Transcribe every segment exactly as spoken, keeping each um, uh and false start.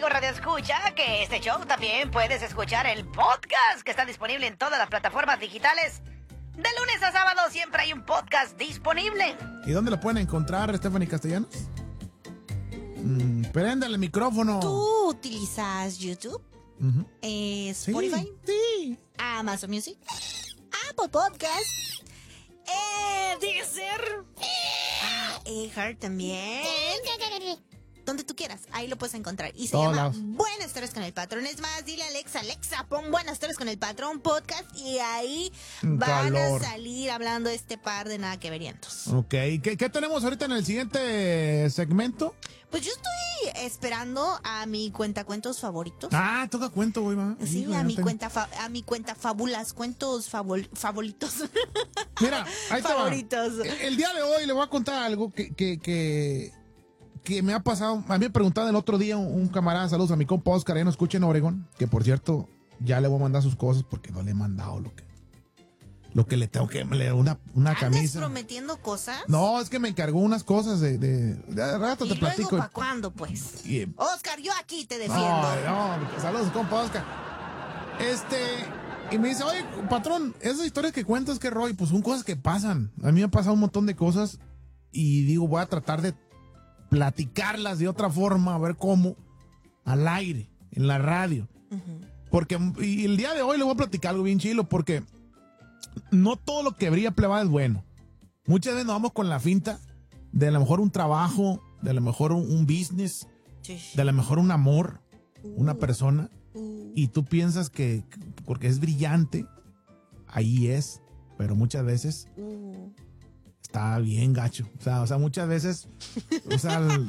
amigo Radio Escucha, que este show también puedes escuchar el podcast que está disponible en todas las plataformas digitales. De lunes a sábado siempre hay un podcast disponible. ¿Y dónde lo pueden encontrar, Stephanie Castellanos? Mm, préndale el micrófono. ¿Tú utilizas YouTube? Uh-huh. eh, ¿Spotify? Sí, sí. ¿Amazon Music? ¿Apple Podcast? Eh, Deezer. Ah, iHeart también. Donde tú quieras, ahí lo puedes encontrar. Y se Todos llama lados. Buenas tardes con el patrón. Es más, dile a Alexa, Alexa, pon Buenas tardes con el patrón podcast. Y ahí van Calor. a salir hablando este par de nada que verientos. Ok, ¿Qué, ¿qué tenemos ahorita en el siguiente segmento? Pues yo estoy esperando a mi cuentacuentos favoritos. Ah, toca cuento, güey, va. Sí, Hijo, a ya mi tengo- cuenta fa- a mi cuenta fabulas, cuentos favol- favoritos. Mira, ahí está. Favoritos. El día de hoy le voy a contar algo que, que, que, que me ha pasado. A mí me preguntaba el otro día un, un camarada, saludos a mi compa Oscar, ya no escucha en Oregón, que por cierto, ya le voy a mandar sus cosas porque no le he mandado lo que, lo que le tengo que, le una, una ¿Andas camisa. prometiendo cosas? No, es que me encargó unas cosas de, de, de rato ¿Y te luego platico. para cuándo, pues? Y- Oscar, yo aquí te defiendo. No, no, saludos, compa Oscar. Este, y me dice, oye, patrón, esas historias que cuentas, qué rollo, pues son cosas que pasan. A mí me han pasado un montón de cosas y digo, voy a tratar de platicarlas de otra forma, a ver cómo, al aire, en la radio. Ujú. Porque, y el día de hoy le voy a platicar algo bien chilo, porque no todo lo que brilla plebada es bueno. Muchas veces nos vamos con la finta de a lo mejor un trabajo, de a lo mejor un, un business, Sí. de a lo mejor un amor, una persona, Uh, y tú piensas que porque es brillante, ahí es, pero muchas veces uh. está bien gacho. O sea, o sea muchas veces, o sea, el-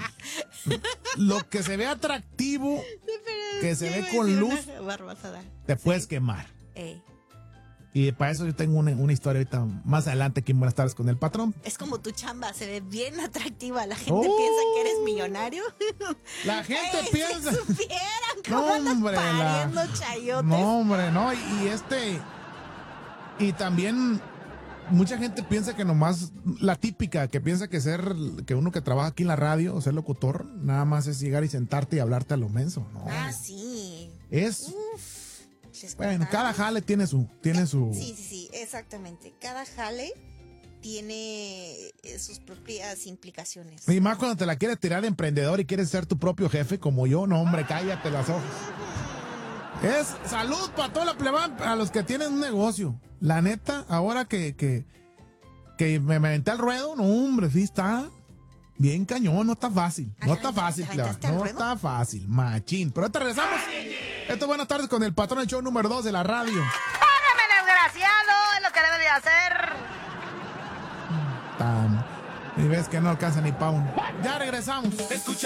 lo que se ve atractivo, que se ve con luz, Barbazada. te puedes quemar. Ey. Y para eso yo tengo una, una historia ahorita más adelante aquí en Buenas tardes con el patrón. Es como tu chamba, se ve bien atractiva. La gente Oh. piensa que eres millonario. La gente Ey, piensa... Si supieran cómo No, andas hombre, la- pariendo chayotes. No, hombre, no, y, y este, y también mucha gente piensa que nomás, la típica, que piensa que ser, que uno que trabaja aquí en la radio, o ser locutor, nada más es llegar y sentarte y hablarte a lo menso, no. Ah, sí. Es, Uf. ¿Les bueno, contaba? cada jale tiene su, tiene su, Sí, sí, sí, exactamente. Cada jale tiene eh, sus propias implicaciones. y más cuando te la quieres tirar de emprendedor y quieres ser tu propio jefe como yo, no, hombre, cállate las hojas. Es salud para toda la plebada, a los que tienen un negocio. La neta, ahora que, que, que me me aventé al ruedo, no, hombre, sí está bien cañón, no está fácil. No está fácil, ¿Te plebada, aventaste al no ruedo? está fácil, machín. Pero ahorita regresamos. Esto es Buenas tardes con el patrón del show número dos de la radio. ¡Págame, desgraciado! Es lo que debe de hacer. Tan, y ves que no alcanza ni pa' uno. Ya regresamos.